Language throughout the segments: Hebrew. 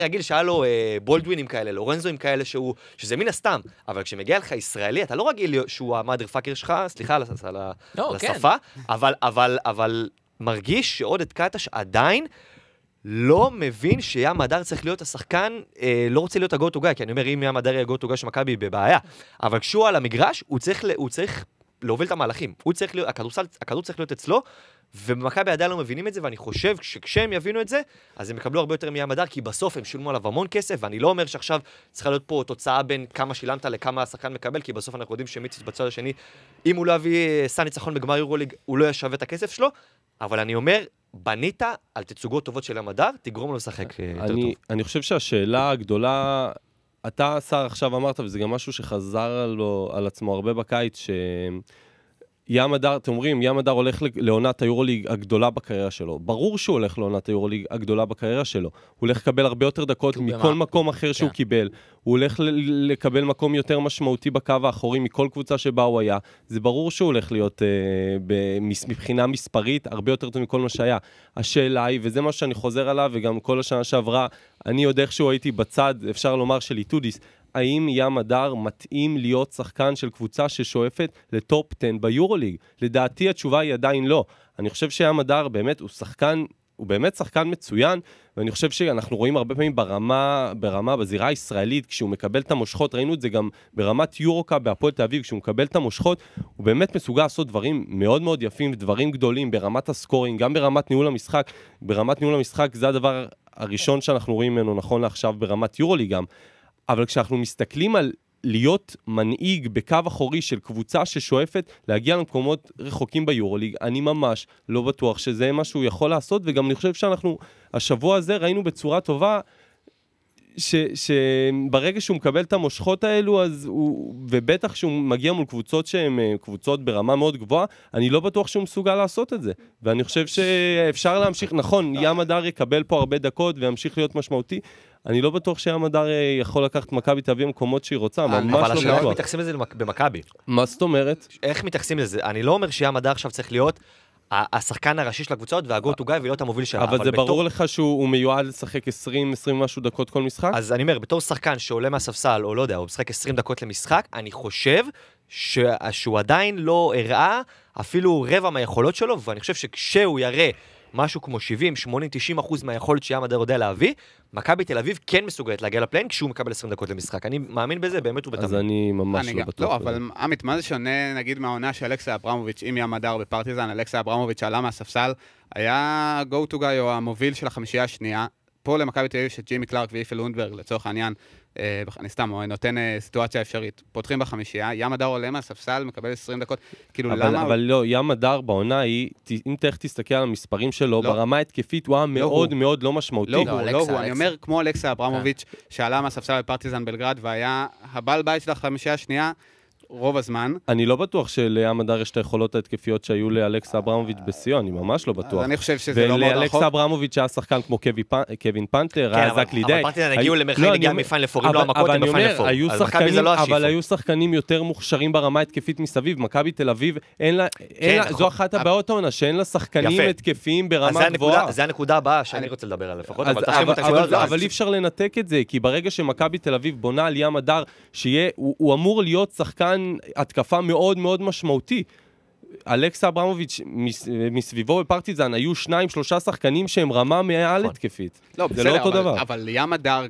רגיל שהיה לו בולדווינים כאלה, לורנזוים כאלה, שזה מן הסתם, אבל כשמגיע לך ישראלי, אתה לא רגיל שהוא המאדר פאקר שלך, סליחה על השפה, אבל מרגיש שעודד קטש עדיין לא מבין שים הדר צריך להיות השחקן, לא רוצה להיות הגו טו גאי, כי אני אומר, אם ים הדר יהיה הגו טו גאי שמכבי בבעיה, אבל כשהוא על המגרש, הוא צריך להוביל את המהלכים. הכדור צריך להיות אצלו, ובמכבי עדיין לא מבינים את זה, ואני חושב שכשהם יבינו את זה, אז הם יקבלו הרבה יותר מים הדר, כי בסוף הם שילמו עליו המון כסף, ואני לא אומר שעכשיו צריכה להיות פה תוצאה בין כמה שילמת לכמה השחקן מקבל, כי בסוף אנחנו יודעים שמיציץ' בצד השני, אם הוא לא יביא סל ניצחון בגמר יורוליג, הוא לא ישווה את הכסף שלו, אבל אני אומר, בנית על תצוגות טובות של המדר, תגרום לו לשחק יותר טוב. אני חושב שהשאלה הגדולה, אתה, שר, עכשיו אמרת, וזה גם משהו שחזר על עצמו הרבה בקיץ, ים הדר, אתם אומרים, ים הדר הולך לעונת היורוליג הגדולה בקריירה שלו. ברור שהוא הולך לעונת היורוליג הגדולה בקריירה שלו. הוא הולך לקבל הרבה יותר דקות מכל מקום אחר שהוא קיבל. הוא הולך לקבל מקום יותר משמעותי בקו האחורי מכל קבוצה שבה הוא היה. זה ברור שהוא הולך להיות מבחינה מספרית הרבה יותר טוב מכל מה שהיה. השאלה היא, וזה מה שאני חוזר עליו, וגם כל השנה שעברה, אני יודע איך שהוא הייתי בצד, אפשר לומר, של איטודיס, האם ים הדר מתאים להיות שחקן של קבוצה ששואפת לטופ 10 ביורוליג? לדעתי התשובה היא עדיין לא. אני חושב שים הדר באמת הוא באמת שחקן מצוין, ואני חושב שאנחנו רואים הרבה פעמים ברמה בזירה הישראלית, כשהוא מקבל את המושכות, ראינו את זה גם ברמת יורוקה בהפועל תל אביב, כשהוא מקבל את המושכות, הוא באמת מסוגל לעשות דברים מאוד מאוד יפים, ודברים גדולים ברמת הסקורינג, גם ברמת ניהול המשחק. ברמת ניהול המשחק זה הדבר הראשון שאנחנו רואים ממנו נכון לעכשיו ברמת יורוליג גם. אבל כשאנחנו מסתכלים על להיות מנהיג בקו אחורי של קבוצה ששואפת להגיע למקומות רחוקים ביורוליג, אני ממש לא בטוח שזה מה שהוא יכול לעשות, וגם אני חושב שאנחנו, השבוע הזה ראינו בצורה טובה, שברגע שהוא מקבל את המושכות האלו, ובטח שהוא מגיע מול קבוצות שהן קבוצות ברמה מאוד גבוהה, אני לא בטוח שהוא מסוגל לעשות את זה. ואני חושב שאפשר להמשיך, נכון, ים הדר יקבל פה הרבה דקות וימשיך להיות משמעותי, אני לא בטוח שים הדר יכול לקחת מכבי תל אביב מקומות שהיא רוצה, ממש לא בטוח. אבל השאלה איך מתייחסים לזה במכבי? מה זאת אומרת? איך מתייחסים לזה? אני לא אומר שים הדר עכשיו צריך להיות השחקן הראשי של הקבוצות, והגו טו גאי ולהיות המוביל שלה. אבל זה ברור לך שהוא מיועד לשחק 20 משהו דקות כל משחק? אז אני אומר, בתור שחקן שעולה מהספסל, או לא יודע, הוא משחק 20 דקות למשחק, אני חושב שהוא עדיין לא הראה אפילו רבע מהיכולות שלו, ואני חושב שכשהוא יראה משהו כמו 70, 80, 90% מהיכולת שים הדר יודע להביא, מכבי תל אביב כן מסוגלת להגיע לפליין כשהוא מקבל 20 דקות למשחק. אני מאמין בזה, באמת הוא בתמיד. אז אני ממש לא בטוח. לא, אבל עמית, מה זה שונה, נגיד, מהעונה של אלכסה אברמוביץ' עם ים הדר בפרטיזן? אלכסה אברמוביץ' עלה מהספסל, היה go to guy או המוביל של החמישייה השנייה, פה למכבי תל אביב שג'ימי קלארק ואיפל לונדברג, לצורך העניין, אני סתם נותן סיטואציה אפשרית, פותחים בחמישייה, ים הדר עולה מהספסל, מקבל 20 דקות, כאילו למה? אבל לא, ים הדר בעונה היא, אם תכף תסתכל על המספרים שלו, ברמה התקפית הוא היה מאוד מאוד לא משמעותי. לא הוא, אני אומר כמו אלכסה אברמוביץ' שעלה מהספסל בפרטיזן בלגרד, והיה הבעל בית של החמישייה השנייה, רוב הזמן. אני לא בטוח שלים הדר יש את היכולות ההתקפיות שהיו לאלכסה אברמוביץ' בסיוע, אני ממש לא בטוח. אני חושב שזה לא מאוד רחוק. ולאלכסה אברמוביץ' היה שחקן כמו קווין פנתר, היה זק לידי. אבל פרטיזן הגיעו למרחק נגיעה מפיין לפורים, לא המכות, הם מפיין לפור. אבל היו שחקנים יותר מוכשרים ברמה התקפית מסביב. מכבי תל אביב, זו אחת הבעיות העונה, שאין לה שחקנים התקפיים ברמה גבוהה. זה הנקודה הבאה שאני רוצה לדבר עליה לפחות. אבל אי אפשר לנתק את זה, כי ברגע שמכבי תל אביב בונה על ים הדר, שהוא אמור להיות שחקן התקפה מאוד מאוד משמעותי. אלכסה אברמוביץ' מסביבו בפרטיזן היו 2-3 שחקנים שהם רמה מעל התקפית. זה לא אותו דבר. אבל ים הדר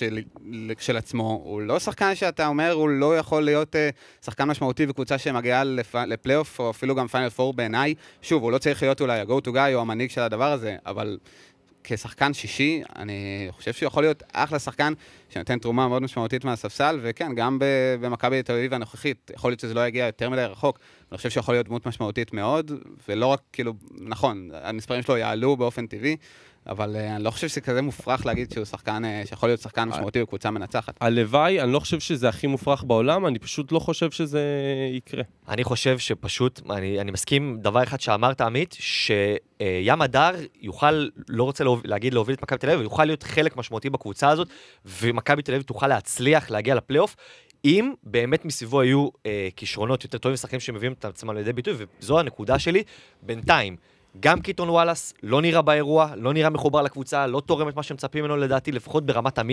של עצמו, הוא לא שחקן שאתה אומר, הוא לא יכול להיות שחקן משמעותי בקבוצה שמגיעה לפלייאוף, או אפילו גם פיינל פור בעיניי. שוב, הוא לא צריך להיות אולי ה-go to guy או המנהיג של הדבר הזה, אבל כשחקן שישי, אני חושב שהוא יכול להיות אחלה שחקן שנותן תרומה מאוד משמעותית מהספסל, וכן, גם במכבי תל אביב הנוכחית, יכול להיות שזה לא יגיע יותר מדי רחוק, אני חושב שיכול להיות דמות משמעותית מאוד, ולא רק, כאילו, נכון, המספרים שלו יעלו באופן טבעי, אבל אני לא חושב שזה כזה מופרך להגיד שהוא שחקן, שיכול להיות שחקן משמעותי בקבוצה מנצחת. הלוואי, אני לא חושב שזה הכי מופרך בעולם, אני פשוט לא חושב שזה יקרה. אני חושב שפשוט, אני מסכים דבר אחד שאמרת, עמית, שים הדר יוכל, לא רוצה להגיד להוביל את מכבי תל אביב, יוכל להיות חלק משמעותי בקבוצה הזאת, ומכבי תל אביב תוכל להצליח להגיע לפלייאוף, אם באמת מסביבו היו כישרונות יותר טובים, שחקנים שמביאים את עצמם לידי ביטוי, וזו הנקודה שלי. בינתיים, גם קיטון וואלאס לא נראה באירוע, לא נראה מחובר לקבוצה, לא תורם את מה שמצפים ממנו לדעתי, לפחות ברמת